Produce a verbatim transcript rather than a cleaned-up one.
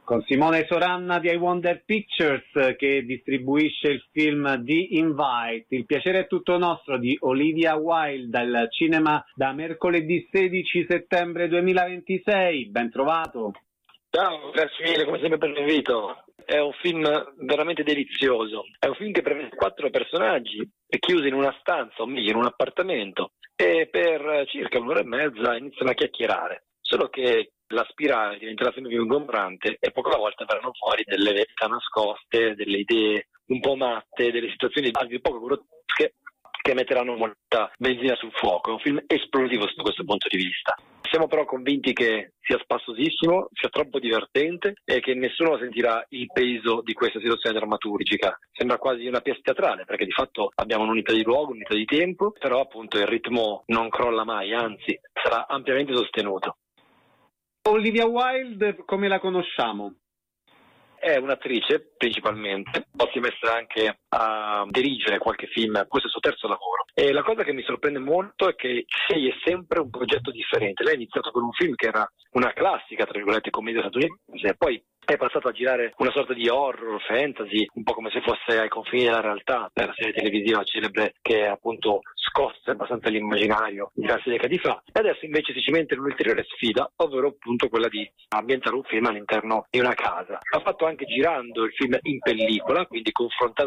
con Simone Soranna di I Wonder Pictures che distribuisce il film The Invite. Il piacere è tutto nostro di Olivia Wilde dal cinema da mercoledì sedici settembre duemilaventisei. Ben trovato. Ciao, grazie mille come sempre per l'invito. È un film veramente delizioso. È un film che prevede quattro personaggi chiusi in una stanza, o meglio in un appartamento, e per circa un'ora e mezza iniziano a chiacchierare. Solo che la spirale diventerà sempre più ingombrante e poco alla volta verranno fuori delle verità nascoste, delle idee un po' matte, delle situazioni a dir poco grottesche che metteranno molta benzina sul fuoco. È un film esplosivo sotto questo punto di vista. Siamo però convinti che sia spassosissimo, sia troppo divertente e che nessuno sentirà il peso di questa situazione drammaturgica. Sembra quasi una pièce teatrale, perché di fatto abbiamo un'unità di luogo, un'unità di tempo, però appunto il ritmo non crolla mai, anzi sarà ampiamente sostenuto. Olivia Wilde come la conosciamo? È un'attrice principalmente, poi si è messa anche a dirigere qualche film, questo è il suo terzo lavoro. E la cosa che mi sorprende molto è che sceglie sempre un progetto differente. Lei ha iniziato con un film che era una classica, tra virgolette, commedia statunitense, e poi è passato a girare una sorta di horror, fantasy, un po' come se fosse ai confini della realtà, per la serie televisiva celebre che appunto scosse abbastanza l'immaginario diverse decadi fa. E adesso invece si cimenta in un'ulteriore sfida, ovvero appunto quella di ambientare un film all'interno di una casa. Ha fatto anche girando il film in pellicola, quindi confrontando